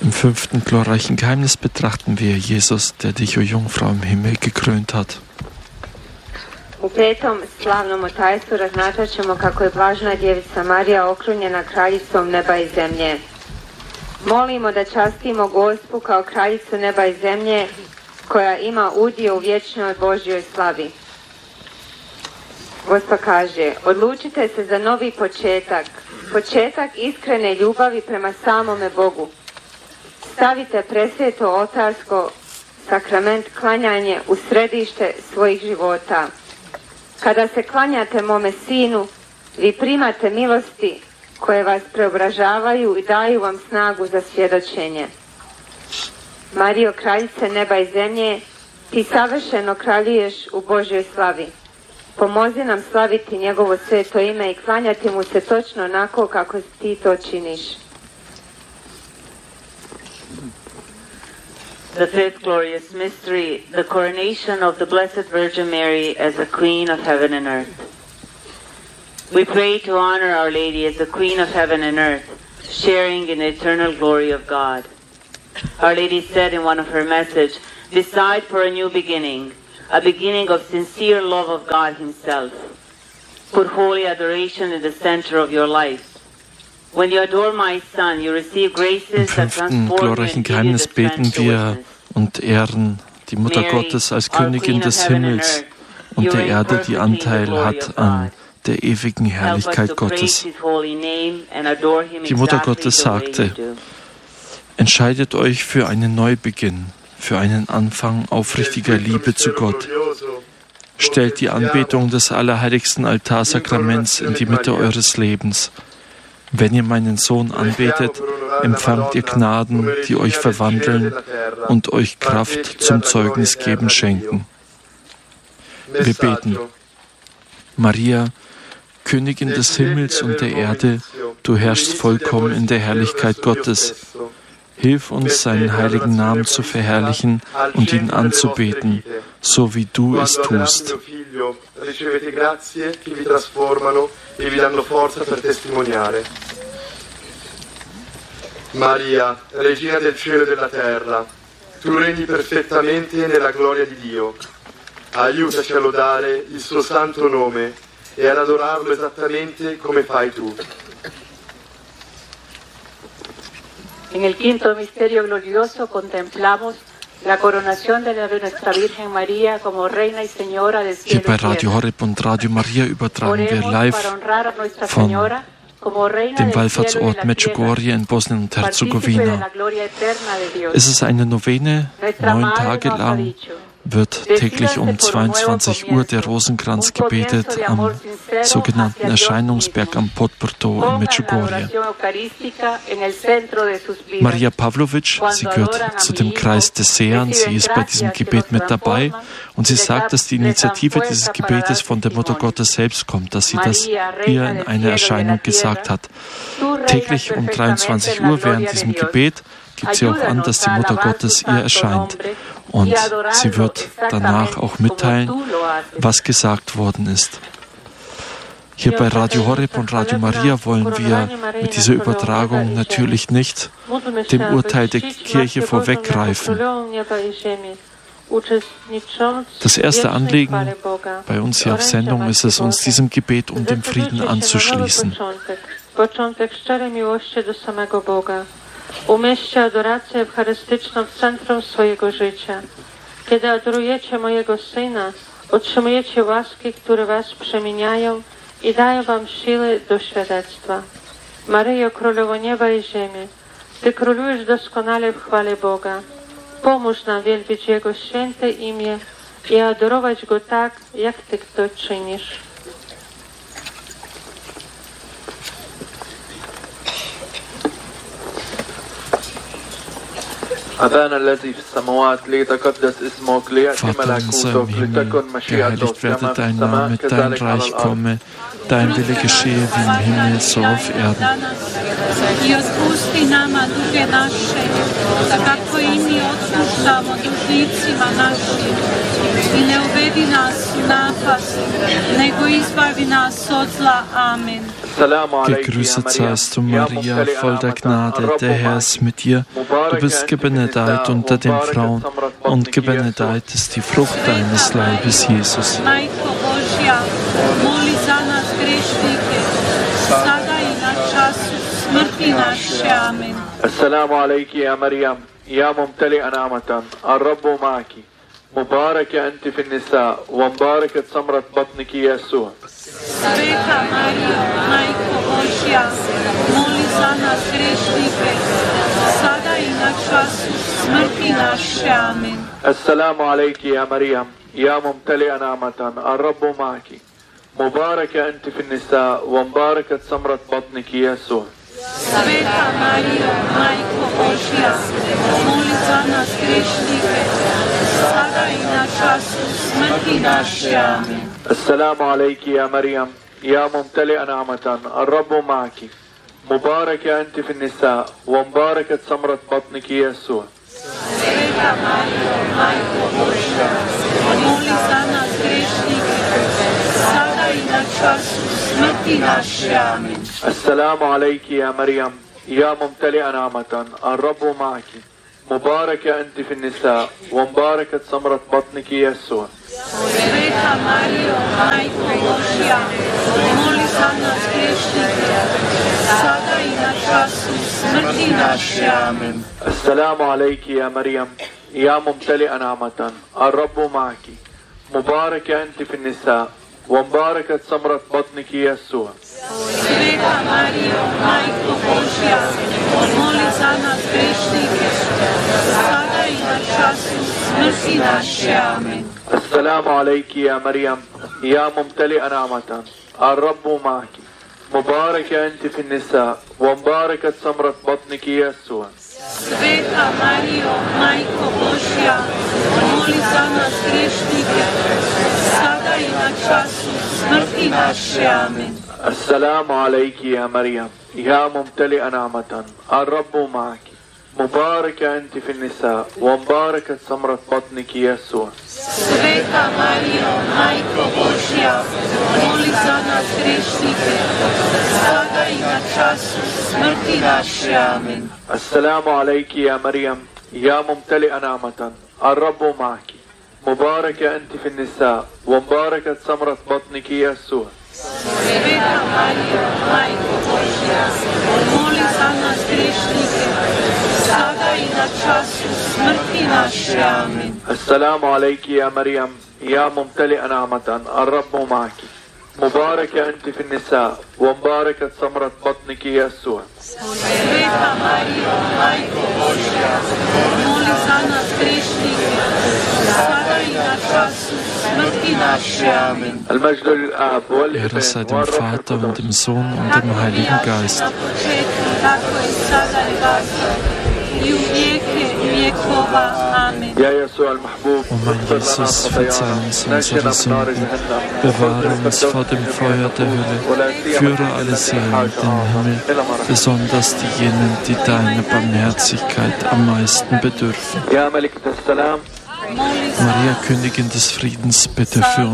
Im 5. glorreichen Geheimnis betrachten wir Jesus, der dich, o Jungfrau, im Himmel gekrönt hat. U 5. slavnom tajstvu razmatrat ćemo kako je blažena djevica Marija okrunjena kraljicom neba i zemlje. Molimo da častimo Gospu kao kraljicu neba i zemlje, koja ima udio u vječnoj Božjoj slavi. Gospa kaže, odlučite se za novi početak, početak iskrene ljubavi prema samome Bogu. Stavite presveto oltarsko sakrament klanjanje u središte svojih života. Kada se klanjate mome sinu, vi primate milosti koje vas preobražavaju i daju vam snagu za svjedočenje. Marijo, kraljice neba i zemlje, ti savršeno kraljuješ u Božjoj slavi. Pomozi nam slaviti njegovo sveto ime i klanjati mu se točno onako kako ti to činiš. The fifth glorious mystery, the coronation of the Blessed Virgin Mary as the Queen of Heaven and Earth. We pray to honor Our Lady as the Queen of Heaven and Earth, sharing in the eternal glory of God. Our Lady said in one of her messages, decide for a new beginning, a beginning of sincere love of God Himself. Put holy adoration in the center of your life. When you adore my Son, you receive graces that transform you glorreichen Geheimnis beten wir und ehren die Mutter Gottes als Königin des Himmels und der Erde, die Anteil hat an der ewigen Herrlichkeit Gottes. Die Mutter Gottes sagte, entscheidet euch für einen Neubeginn, für einen Anfang aufrichtiger Liebe zu Gott. Stellt die Anbetung des allerheiligsten Altarsakraments in die Mitte eures Lebens. Wenn ihr meinen Sohn anbetet, empfangt ihr Gnaden, die euch verwandeln und euch Kraft zum Zeugnisgeben schenken. Wir beten. Maria, Königin des Himmels und der Erde, du herrschst vollkommen in der Herrlichkeit Gottes. Hilf uns, seinen heiligen Namen zu verherrlichen und ihn anzubeten, so wie du es tust. Maria, Regina del cielo e della terra, tu regni perfettamente nella gloria di Dio. Aiutaci a lodare il suo santo nome e ad adorarlo esattamente come fai tu. En el quinto misterio glorioso contemplamos la coronación de nuestra Virgen María como Reina y Señora del cielo. Hier bei Radio Horeb und Radio Maria übertragen wir live von dem Wallfahrtsort Medjugorje in Bosnien und Herzegowina. Es ist eine Novene, 9 Tage lang wird täglich um 22 Uhr der Rosenkranz gebetet am sogenannten Erscheinungsberg am Podbrdo in Medjugorje. Maria Pavlovic, sie gehört zu dem Kreis des Sean, sie ist bei diesem Gebet mit dabei und sie sagt, dass die Initiative dieses Gebetes von der Mutter Gottes selbst kommt, dass sie das ihr in einer Erscheinung gesagt hat. Täglich um 23 Uhr während diesem Gebet gibt sie auch an, dass die Mutter Gottes ihr erscheint. Und sie wird danach auch mitteilen, was gesagt worden ist. Hier bei Radio Horeb und Radio Maria wollen wir mit dieser Übertragung natürlich nicht dem Urteil der Kirche vorweggreifen. Das erste Anliegen bei uns hier auf Sendung ist es, uns diesem Gebet um den Frieden anzuschließen. Umieśćcie adorację eucharystyczną w centrum swojego życia. Kiedy adorujecie mojego Syna, otrzymujecie łaski, które was przemieniają i dają wam siły do świadectwa. Maryjo, Królowo Nieba i Ziemi, Ty królujesz doskonale w chwale Boga. Pomóż nam wielbić Jego święte imię i adorować Go tak, jak Ty to czynisz. أبانا الذي في السماوات ليتقدس اسمك ليأتي Vater unser im ملكوتك Himmel, لتكن مشيئتك geheiligt werde كما في dein السماء Name, dein كذلك على Reich الأرض. komme, Dein Wille geschehe wie im Himmel, so auf Erden. I otpusti nama duge naše, kako i mi otpuštamo dužnicima našim. I ne uvedi nas u napast, nego izbavi nas od zla. Amen. Gegrüßet seist du, Maria, voll der Gnade, der Herr ist mit dir. Du bist gebenedeit unter den Frauen und gebenedeit ist die Frucht deines Leibes, Jesus. Majko Božja, moli za nas grešnike, sada i na času smrti naše. Amen. السلام عليك يا مريم يا ممتلئة نعمة الرب معك مباركة أنت في النساء ومباركة ثمرة بطنك يسوع. Sveta Marijo, Majko Božja, moli za nas grešnike, sada i na času smrti naše. Amen. السلام عليك يا مريم يا ممتلئة نعمة الرب معك مباركة أنت في النساء ومباركة ثمرة بطنك يسوع. Sveta Marijo, Majko Božja, moli za nas grešnike, sada i na času smrti naše. Amen. السلام عليك يا مريم يا ممتلئة نعمة الرب معك مباركة أنت في النساء ومباركة ثمرة بطنك يسوع. Sveta Marijo, Majko Božja, moli za nas grešnike, sada i na času smrti naše. Amen. السلام عليك يا مريم يا ممتلئة نعمة الرب معك مباركة أنت في النساء ومباركة ثمرة بطنك يسوع. Sveta Marijo, Majko Božja, moli za nas grešnike, sada i na času smrti naše. Amen. السلام عليك يا مريم يا ممتلئة نعمة الرب معك مباركة أنت في النساء ومباركة ثمرة بطنك يسوع. Sveta Marijo, Majko Božja, moli za nas grešnike, sada i na času smrti naše. Amen. السلام عليك يا مريم يا ممتلئة نعمة الرب معك مباركة أنت في النساء ومباركة ثمرة بطنك يسوع. Sveta Marijo, Majko Božja, moli za nas grešnike, sada i na času smrti naše. Amen. السلام عليك يا مريم يا ممتلئة نعمة الرب معك مباركة أنت في النساء ومباركة ثمرة بطنك يسوع. Sveta Marijo, Majko Božja, moli za nas grešnike, sada i na času smrti naše. Amen. السلام عليك يا مريم يا ممتلئة نعمة الرب معك مباركة أنت في النساء ومباركة ثمرة بطنك يسوع. Sveta Marijo, Majko Božja, moli za nas grešnike, sada i na času smrti naše. Amen. السلام عليك يا مريم يا ممتلئة نعمة الرب معك مباركة أنت في النساء ومباركة ثمرة بطنك يسوع. Sveta Marijo, Majko Božja, moli za nas grešnike, sada i na času smrti naše. Amen. المجد للآب Ehre sei dem Vater und dem Sohn und dem Heiligen Geist. Na početku, tako i sada i vasa, i u vijeke vjekova. Amen. يا يسوع المحبوب O mein Jesus, verzeih uns unsere Sünden, bewahre uns vor dem Feuer der Hölle, führe alle Seelen in den Himmel, besonders diejenigen, die deiner Barmherzigkeit am meisten bedürfen. يا ملكة السلام Moli za Maria, Königin des Friedens, bitte für